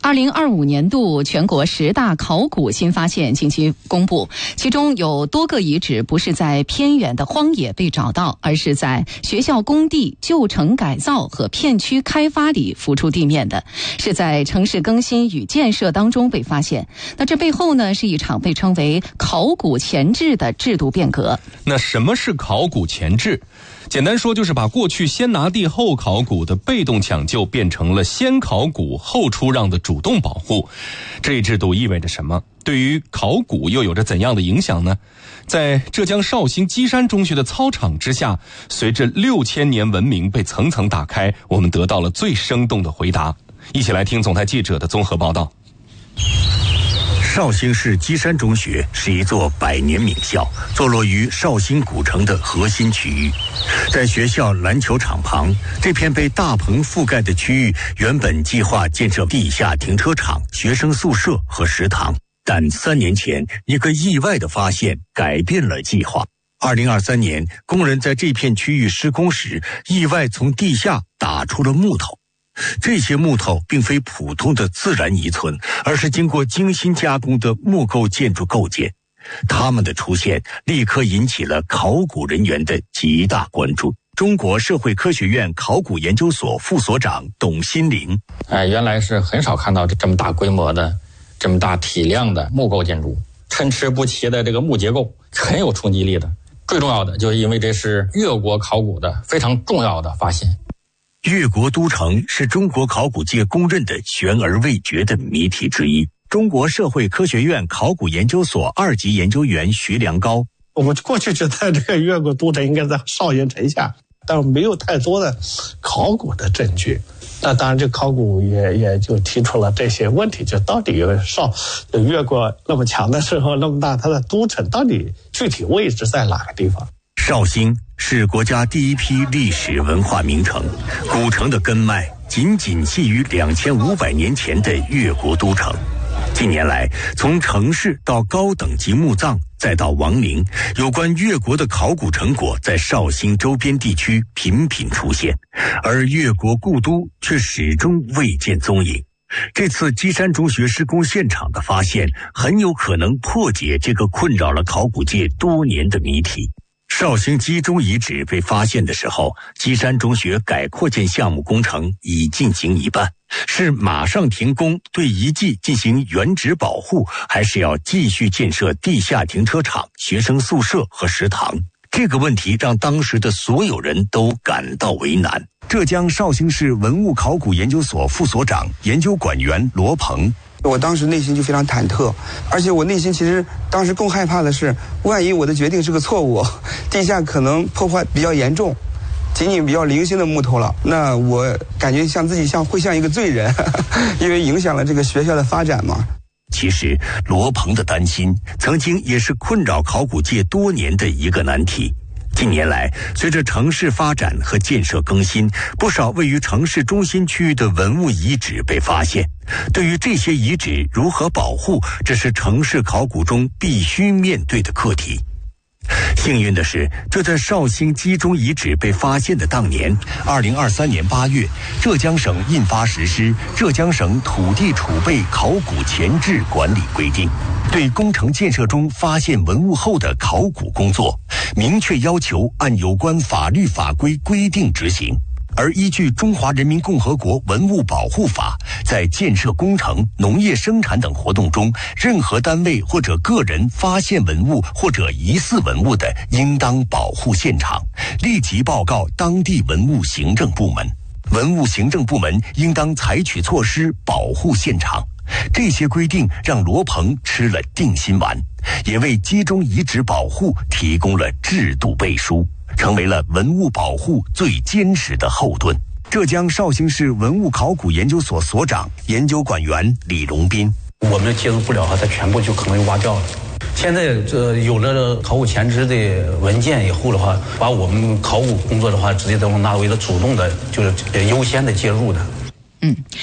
2025年度全国10大考古新发现近期公布，其中有多个遗址不是在偏远的荒野被找到，而是在学校工地、旧城改造和片区开发里浮出地面的，是在城市更新与建设当中被发现。那这背后呢，是一场被称为考古前置的制度变革。 那什么是考古前置？简单说，就是把过去先拿地后考古的被动抢救变成了先考古后出让的主动保护。这一制度意味着什么？对于考古又有着怎样的影响呢？在浙江绍兴基山中学的操场之下，随着6000年文明被层层打开，我们得到了最生动的回答。一起来听总台记者的综合报道。 绍兴市基山中学是一座100年名校，坐落于绍兴古城的核心区域。在学校篮球场旁，这片被大棚覆盖的区域原本计划建设地下停车场、学生宿舍和食堂，但3年前一个意外的发现改变了计划。2023年，工人在这片区域施工时，意外从地下打出了木头。这些木头并非普通的自然遗存，而是经过精心加工的木构建筑构件。它们的出现立刻引起了考古人员的极大关注。中国社会科学院考古研究所副所长董新林： 原来是很少看到这么大规模的、这么大体量的木构建筑，参差不齐的这个木结构很有冲击力的。最重要的就是因为这是越国考古的非常重要的发现。 越国都城是中国考古界公认的悬而未决的谜题之一。中国社会科学院考古研究所2级研究员徐良高： 我们过去觉得这个越国都城应该在绍兴城下，但没有太多的考古的证据。那当然，这考古也就提出了这些问题，就到底越国那么强的时候，那么大，它的都城到底具体位置在哪个地方？ 绍兴是国家第一批历史文化名城，古城的根脉紧紧系于2500年前的越国都城。近年来，从城市到高等级墓葬，再到王陵，有关越国的考古成果在绍兴周边地区频频出现，而越国故都却始终未见踪影。这次基山中学施工现场的发现，很有可能破解这个困扰了考古界多年的谜题。绍兴基中遗址被发现的时候，基山中学改扩建项目工程已进行一半，是马上停工对遗迹进行原址保护，还是要继续建设地下停车场、学生宿舍和食堂？这个问题让当时的所有人都感到为难。浙江绍兴市文物考古研究所副所长、研究管员罗鹏： 我当时内心就非常忐忑，而且我内心其实当时更害怕的是，万一我的决定是个错误，地下可能破坏比较严重，仅仅比较零星的木头了，那我感觉自己会像一个罪人，因为影响了这个学校的发展嘛。 其实罗鹏的担心曾经也是困扰考古界多年的一个难题。近年来，随着城市发展和建设更新，不少位于城市中心区域的文物遗址被发现。对于这些遗址如何保护，这是城市考古中必须面对的课题。幸运的是，就在绍兴基中遗址被发现的当年，2023年8月，浙江省印发实施《浙江省土地储备考古前置管理规定》，对工程建设中发现文物后的考古工作，明确要求按有关法律法规规定执行。而依据《中华人民共和国文物保护法》，在建设工程、农业生产等活动中，任何单位或者个人发现文物或者疑似文物的，应当保护现场，立即报告当地文物行政部门。文物行政部门应当采取措施保护现场。这些规定让罗鹏吃了定心丸，也为基中遗址保护提供了制度背书，成为了文物保护最坚实的后盾。浙江绍兴市文物考古研究所所长、研究管员李荣斌： 我们介入不了，它全部就可能挖掉了。现在有了考古前置的文件以后的话，把我们考古工作的话，直接都纳为了主动的，就是优先的介入的。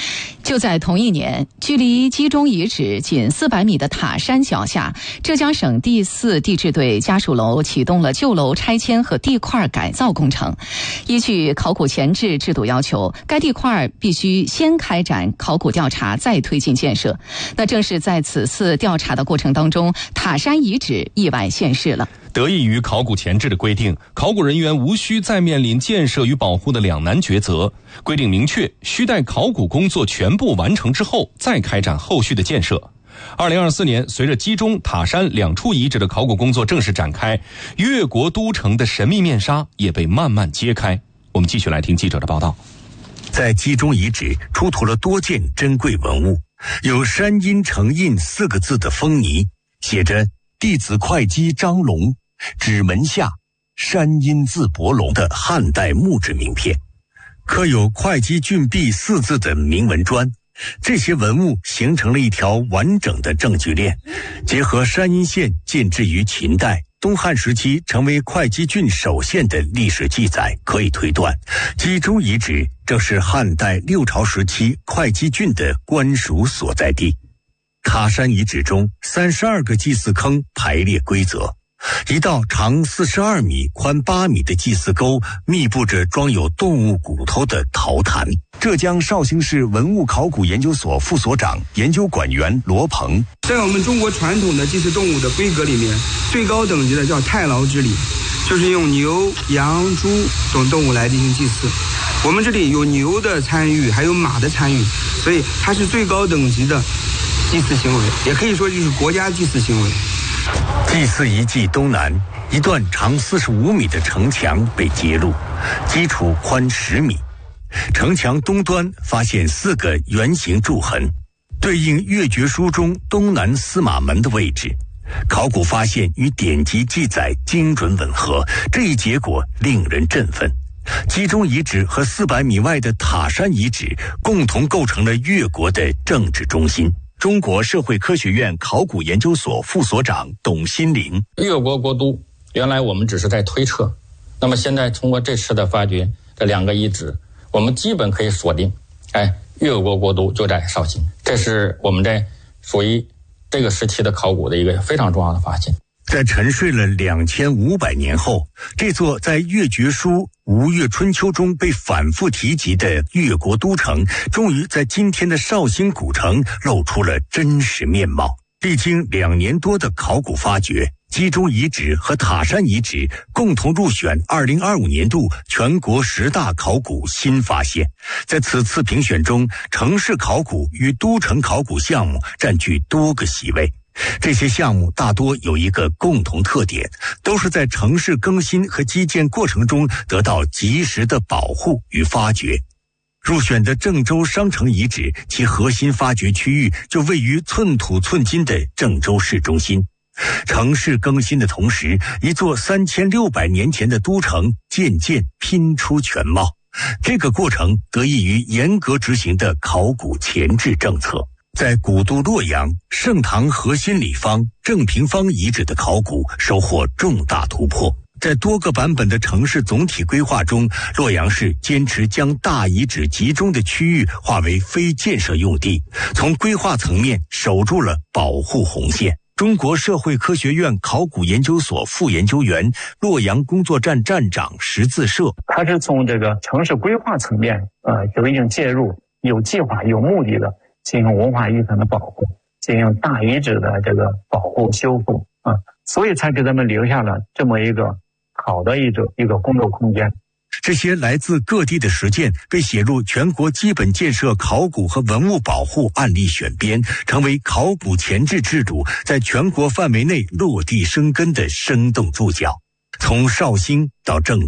就在同一年，距离基中遗址仅400米的塔山脚下，浙江省第4地质队家属楼启动了旧楼拆迁和地块改造工程。依据考古前置制度要求，该地块必须先开展考古调查，再推进建设。那正是在此次调查的过程当中，塔山遗址意外现世了。 得益于考古前置的规定，考古人员无需再面临建设与保护的两难抉择。规定明确，需待考古工作全部完成之后，再开展后续的建设。2024年，随着基中、塔山2处遗址的考古工作正式展开，越国都城的神秘面纱也被慢慢揭开。我们继续来听记者的报道。 在基中遗址出土了多件珍贵文物，有山阴成印4个字的封泥，写着弟子会稽张龙指门下山阴字伯龙的汉代木质名片，刻有会稽郡币4字的铭文砖。这些文物形成了一条完整的证据链，结合山阴县建制于秦代、东汉时期成为会稽郡首县的历史记载，可以推断基中遗址正是汉代6朝时期会稽郡的官署所在地。塔山遗址中32个祭祀坑排列规则，一道长42米、宽8米的祭祀沟密布着装有动物骨头的陶坛。浙江绍兴市文物考古研究所副所长、研究馆员罗鹏， 在我们中国传统的祭祀动物的规格里面，最高等级的叫太牢之礼，就是用牛、羊、猪等动物来进行祭祀。我们这里有牛的参与，还有马的参与，所以它是最高等级的祭祀行为，也可以说就是国家祭祀行为。 祭祀遗迹东南一段长45米的城墙被揭露，基础宽10米。城墙东端发现4个圆形柱痕，对应越决书中东南司马门的位置。考古发现与典籍记载精准吻合，这一结果令人振奋。基中遗址和400米外的塔山遗址共同构成了越国的政治中心。中国社会科学院考古研究所副所长董新林， 越国国都原来我们只是在推测，那么现在通过这次的发掘，这2个遗址我们基本可以锁定，越国国都就在绍兴，这是我们在属于这个时期的考古的一个非常重要的发现。 在沉睡了2500年后，这座在越决书《吴越春秋》中被反复提及的越国都城，终于在今天的绍兴古城露出了真实面貌。历经2年多的考古发掘，基中遗址和塔山遗址共同入选2025年度全国10大考古新发现。在此次评选中，城市考古与都城考古项目占据多个席位。这些项目大多有一个共同特点，都是在城市更新和基建过程中得到及时的保护与发掘。入选的郑州商城遗址，其核心发掘区域就位于寸土寸金的郑州市中心。城市更新的同时，一座3600年前的都城渐渐拼出全貌。这个过程得益于严格执行的考古前置政策。在古都洛阳、盛唐核心里坊、正平坊遗址的考古收获重大突破。在多个版本的城市总体规划中，洛阳市坚持将大遗址集中的区域划为非建设用地，从规划层面守住了保护红线。中国社会科学院考古研究所副研究员、洛阳工作站站长石自社， 它是从这个城市规划层面有一定介入，有计划、有目的的进行文化遗产的保护，进行大遗址的这个保护修复所以才给他们留下了这么一个好的一个工作空间。 这些来自各地的实践被写入全国基本建设考古和文物保护案例选编，成为考古前置制度在全国范围内落地生根的生动注脚。从绍兴到郑州